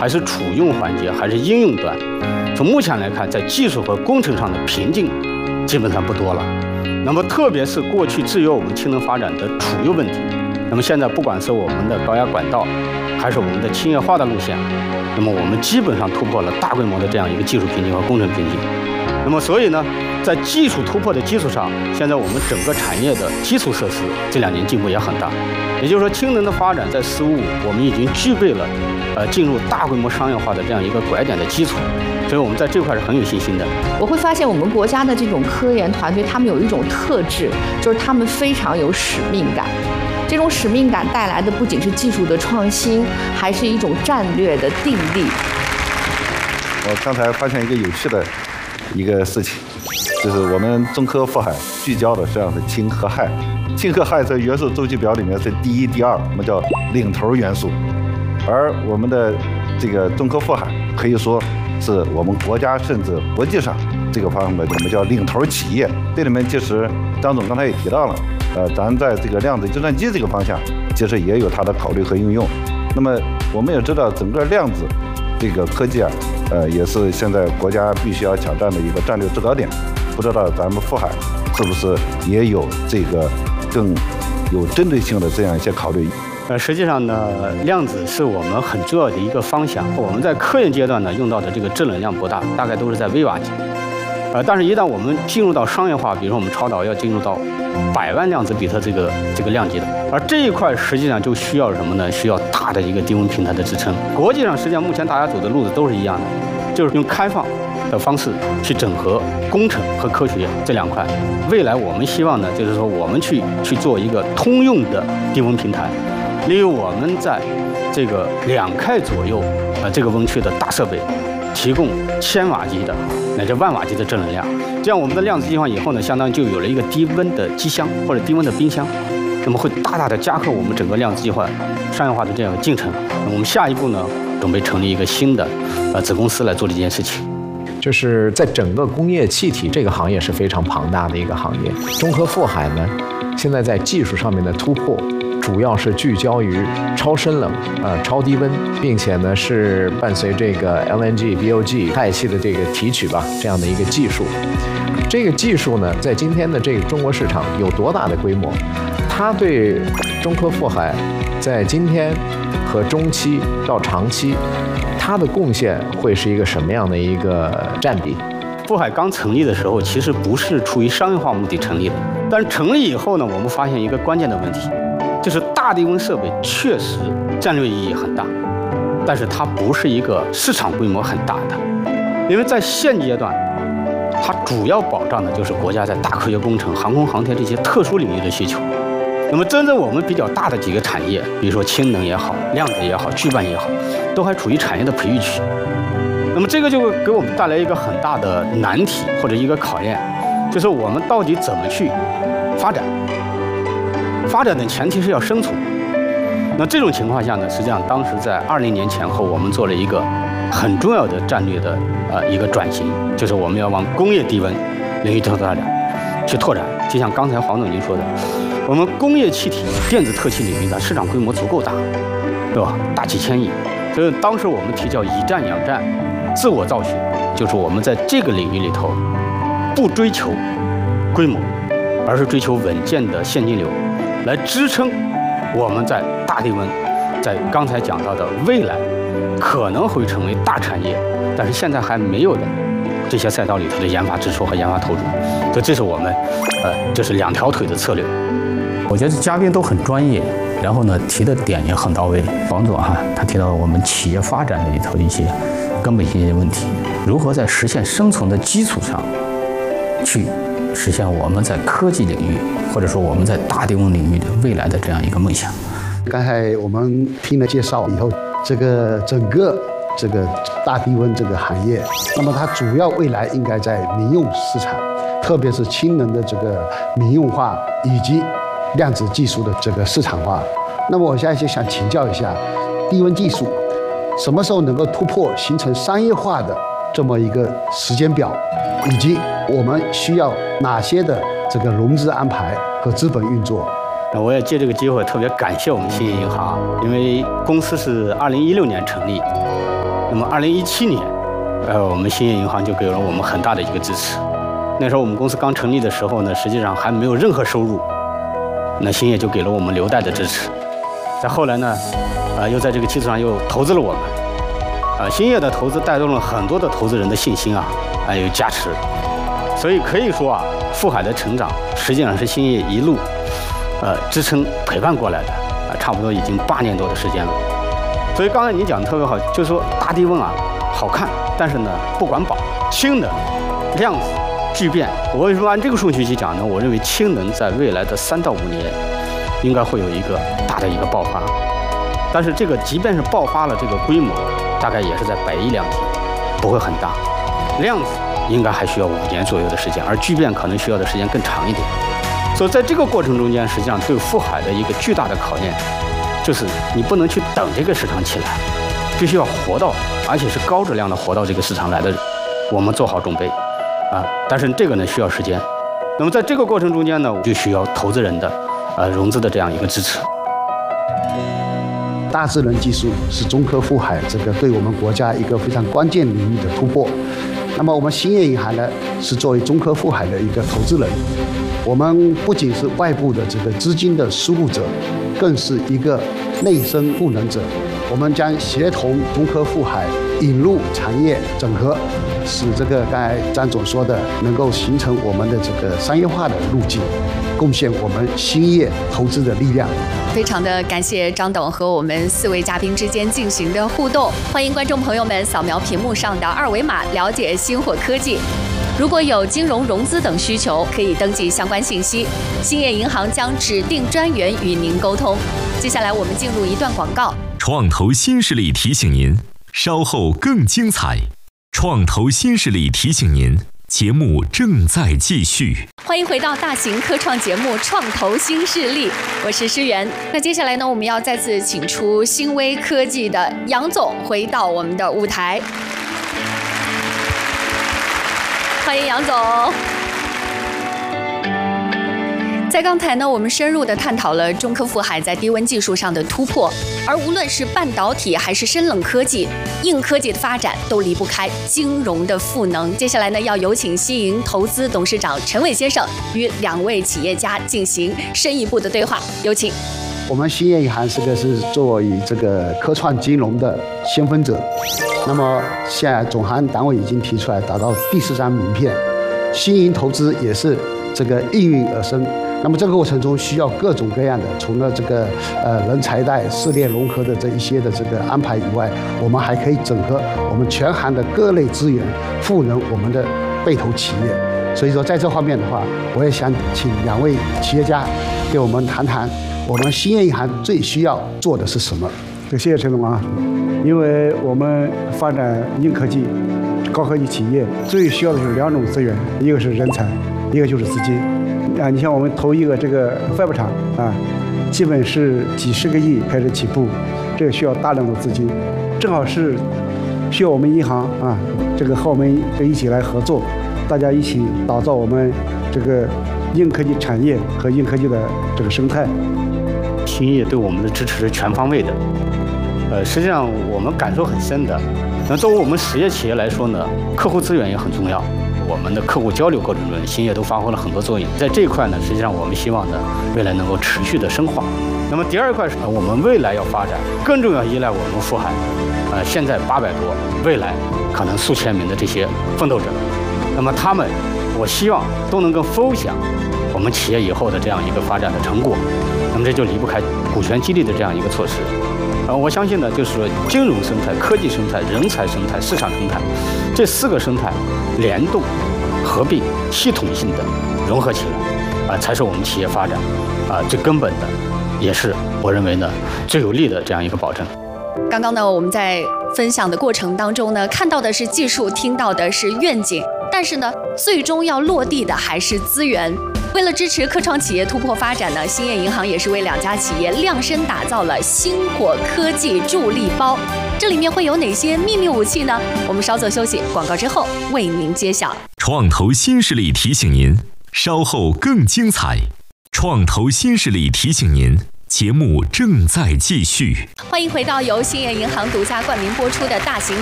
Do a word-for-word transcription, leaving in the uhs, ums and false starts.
还是储用环节，还是应用端，从目前来看，在技术和工程上的瓶颈基本上不多了。那么特别是过去制约我们氢能发展的储油问题，那么现在不管是我们的高压管道，还是我们的轻液化的路线，那么我们基本上突破了大规模的这样一个技术瓶颈和工程瓶颈。那么所以呢，在技术突破的基础上，现在我们整个产业的基础设施这两年进步也很大。也就是说，氢能的发展在“十五五”我们已经具备了，呃，进入大规模商业化的这样一个拐点的基础。所以我们在这块是很有信心的。 我会发现我们国家的这种科研团队，他们有一种特质，就是他们非常有使命感。这种使命感带来的不仅是技术的创新，还是一种战略的定力。 我刚才发现一个有趣的一个事情，就是我们中科富海聚焦的实际上是氢和氦。氢和氦在元素周期表里面是第一、第二，我们叫领头元素。而我们的这个中科富海可以说是我们国家甚至国际上这个方面的我们叫领头企业。这里面其实张总刚才也提到了，呃，咱在这个量子计算机这个方向，其实也有它的考虑和应用。那么我们也知道，整个量子这个科技啊，呃，也是现在国家必须要挑战的一个战略制高点。不知道咱们富海是不是也有这个更有针对性的这样一些考虑？ 呃，实际上呢，量子是我们很重要的一个方向。我们在科研阶段呢，用到的这个质能量不大，大概都是在微瓦级。呃，但是，一旦我们进入到商业化，比如说我们超导要进入到百万量子比特这个这个量级的，而这一块实际上就需要什么呢？需要大的一个低温平台的支撑。国际上实际上目前大家走的路子都是一样的，就是用开放的方式去整合工程和科学这两块。未来我们希望呢，就是说我们去去做一个通用的低温平台，例如我们在这个两开左右啊、呃、这个温区的大设备，提供千瓦级的乃至万瓦级的正能量，这样我们的量子计算以后呢，相当于就有了一个低温的机箱或者低温的冰箱，那么会大大的加快我们整个量子计算商业化的这样一个进程。那我们下一步呢，准备成立一个新的呃子公司来做这件事情。 就是在整个工业气体这个行业是非常庞大的一个行业，中科富海呢，现在在技术上面的突破，主要是聚焦于超深冷、呃超低温，并且呢是伴随这个 L N G、B O G 氦气的这个提取吧这样的一个技术。这个技术呢，在今天的这个中国市场有多大的规模？它对中科富海在今天和中期到长期，它的贡献会是一个什么样的一个占比？ 富海刚成立的时候，其实不是出于商业化目的成立的，但是成立以后呢，我们发现一个关键的问题。就是大低温设备确实战略意义很大，但是它不是一个市场规模很大的，因为在现阶段，它主要保障的就是国家在大科学工程、航空航天这些特殊领域的需求。那么真正我们比较大的几个产业，比如说氢能也好、量子也好、聚半也好，都还处于产业的培育期。那么这个就会给我们带来一个很大的难题或者一个考验，就是我们到底怎么去发展。发展的前提是要生存。那这种情况下呢，实际上当时在二零年前后，我们做了一个很重要的战略的呃一个转型，就是我们要往工业低温领域去发展，去拓展。就像刚才黄总您说的，我们工业气体、电子特气领域的市场规模足够大，对吧？大几千亿。所以当时我们提叫以战养战，自我造血，就是我们在这个领域里头不追求规模，而是追求稳健的现金流。来支撑我们在大低温，在刚才讲到的未来可能会成为大产业，但是现在还没有的这些赛道里头的研发支出和研发投入，所以这是我们呃这是两条腿的策略。 我觉得嘉宾都很专业，然后呢提的点也很到位。王总哈、啊，他提到我们企业发展里头的一些根本性的问题，如何在实现生存的基础上去实现我们在科技领域，或者说我们在大低温领域的未来的这样一个梦想。 刚才我们听了介绍以后，这个整个这个大低温这个行业，那么它主要未来应该在民用市场，特别是氢能的这个民用化以及量子技术的这个市场化。那么我现在就想请教一下，低温技术什么时候能够突破，形成商业化的这么一个时间表，以及我们需要哪些的这个融资安排和资本运作？ 那我也借这个机会特别感谢我们兴业银行，因为公司是二零一六年成立， 那么二零一七年，呃，我们兴业银行就给了我们很大的一个支持。那时候我们公司刚成立的时候呢，实际上还没有任何收入，那兴业就给了我们留贷的支持。再后来呢，呃，又在这个基础上又投资了我们，呃，兴业的投资带动了很多的投资人的信心啊，还有加持。所以可以说啊，富海的成长实际上是兴业一路，呃，支撑陪伴过来的，啊、呃，差不多已经八年多的时间了。所以刚才你讲的特别好，就是说大地问啊，好看，但是呢不管饱，氢能、量子、聚变。我为什么按这个顺序去讲呢？我认为氢能在未来的三到五年，应该会有一个大的一个爆发。但是这个即便是爆发了，这个规模大概也是在百亿量级，不会很大。量子应该还需要五年左右的时间，而聚变可能需要的时间更长一点。所以在这个过程中间，实际上对富海的一个巨大的考验，就是你不能去等这个市场起来，必须要活到，而且是高质量的活到这个市场来的，我们做好准备啊。但是这个呢需要时间。那么在这个过程中间呢，就需要投资人的呃融资的这样一个支持。 大智能技术是中科富海这个对我们国家一个非常关键领域的突破。那么我们兴业银行呢，是作为中科富海的一个投资人，我们不仅是外部的这个资金的输入者，更是一个内生赋能者。我们将协同中科富海引入产业整合，使这个刚才张总说的能够形成我们的这个商业化的路径，贡献我们兴业投资的力量。 非常的感谢张董和我们四位嘉宾之间进行的互动，欢迎观众朋友们扫描屏幕上的二维码了解星火科技。如果有金融融资等需求，可以登记相关信息，兴业银行将指定专员与您沟通。接下来我们进入一段广告。 创投新势力提醒您，稍后更精彩。创投新势力提醒您，节目正在继续。 欢迎回到大型科创节目《创投新势力》，我是施媛。那接下来呢，我们要再次请出新微科技的杨总回到我们的舞台。欢迎杨总。在刚才呢，我们深入的探讨了中科富海在低温技术上的突破，而无论是半导体还是深冷科技、硬科技的发展，都离不开金融的赋能。接下来呢，要有请西银投资董事长陈伟先生与两位企业家进行深一步的对话，有请。 我们兴业银行这个是作为这个科创金融的先锋者，那么现在总行党委已经提出来打造第四张名片，新银投资也是这个应运而生。那么这个过程中需要各种各样的，除了这个呃人才带、事业融合的这一些的这个安排以外，我们还可以整合我们全行的各类资源，赋能我们的被投企业。所以说在这方面的话，我也想请两位企业家给我们谈谈，我们兴业银行最需要做的是什么？ 这谢谢陈总啊，因为我们发展硬科技、高科技企业最需要的是两种资源，一个是人才，一个就是资金。啊，你像我们投一个这个 Fab 厂啊，基本是几十个亿开始起步，这个需要大量的资金，正好是需要我们银行啊，这个和我们这一起来合作，大家一起打造我们这个硬科技产业和硬科技的这个生态。 兴业对我们的支持是全方位的，呃，实际上我们感受很深的。那作为我们实业企业来说呢，客户资源也很重要。我们的客户交流过程中，兴业都发挥了很多作用。在这一块呢，实际上我们希望呢，未来能够持续的深化。那么第二块是我们未来要发展，更重要依赖我们富海，呃，现在八百多，未来可能数千名的这些奋斗者。那么他们，我希望都能够分享我们企业以后的这样一个发展的成果。那么这就离不开股权激励的这样一个措施。呃，我相信呢，就是说金融生态、科技生态、人才生态、市场生态这四个生态联动、合并、系统性的融合起来，啊、呃，才是我们企业发展啊、呃、最根本的，也是我认为呢最有利的这样一个保证。 刚刚呢，我们在分享的过程当中呢，看到的是技术，听到的是愿景，但是呢，最终要落地的还是资源。为了支持科创企业突破发展呢，兴业银行也是为两家企业量身打造了星火科技助力包。这里面会有哪些秘密武器呢？我们稍作休息，广告之后为您揭晓。 创投新势力提醒您，稍后更精彩。创投新势力提醒您，节目正在继续。 欢迎回到由兴业银行独家冠名播出的大型